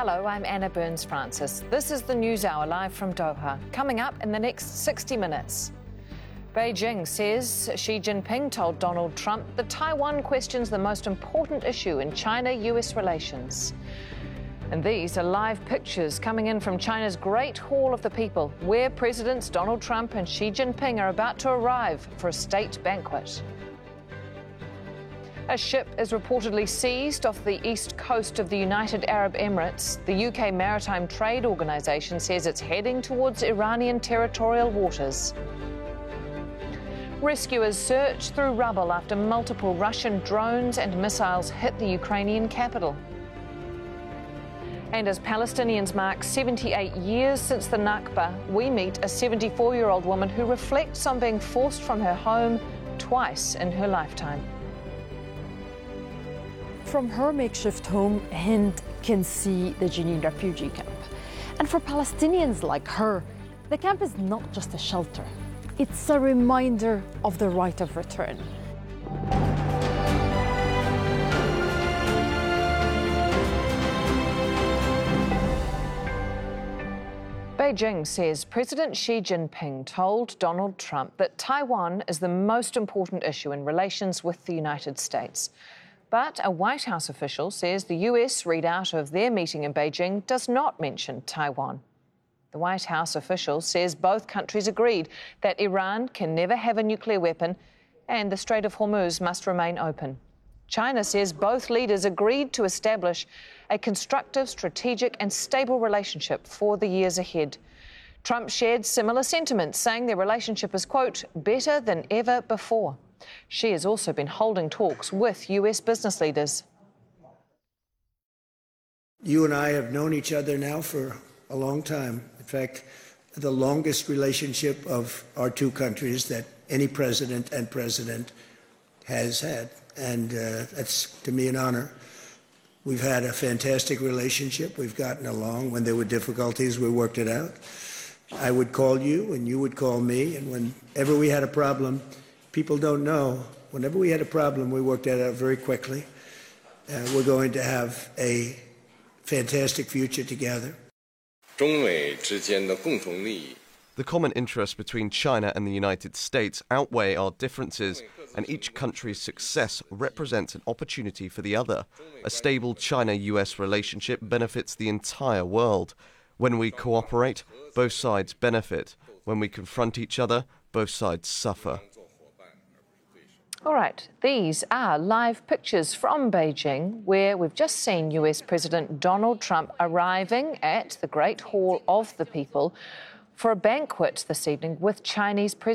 Hello, I'm Anna Burns-Francis. This is the News Hour live from Doha. Coming up in the next 60 minutes. Beijing says Xi Jinping told Donald Trump that Taiwan questions the most important issue in China-US relations. And these are live pictures coming in from China's Great Hall of the People, where Presidents Donald Trump and Xi Jinping are about to arrive for a state banquet. A ship is reportedly seized off the east coast of the United Arab Emirates. The UK Maritime Trade Organisation says it's heading towards Iranian territorial waters. Rescuers search through rubble after multiple Russian drones and missiles hit the Ukrainian capital. And as Palestinians mark 78 years since the Nakba, we meet a 74-year-old woman who reflects on being forced from her home twice in her lifetime. From her makeshift home, Hind can see the Jenin refugee camp. And for Palestinians like her, the camp is not just a shelter. It's a reminder of the right of return. Beijing says President Xi Jinping told Donald Trump that Taiwan is the most important issue in relations with the United States. But a White House official says the US readout of their meeting in Beijing does not mention Taiwan. The White House official says both countries agreed that Iran can never have a nuclear weapon and the Strait of Hormuz must remain open. China says both leaders agreed to establish a constructive, strategic and stable relationship for the years ahead. Trump shared similar sentiments, saying their relationship is, quote, better than ever before. Xi has also been holding talks with US business leaders. You and I have known each other now for a long time. In fact, the longest relationship of our two countries that any president and president has had. And that's, to me, an honor. We've had a fantastic relationship. We've gotten along. When there were difficulties, we worked it out. I would call you and you would call me. And whenever we had a problem, people don't know, whenever we had a problem, we worked that out very quickly. We're going to have a fantastic future together. The common interests between China and the United States outweigh our differences, and each country's success represents an opportunity for the other. A stable China-US relationship benefits the entire world. When we cooperate, both sides benefit. When we confront each other, both sides suffer. All right, these are live pictures from Beijing, where we've just seen US President Donald Trump arriving at the Great Hall of the People for a banquet this evening with Chinese President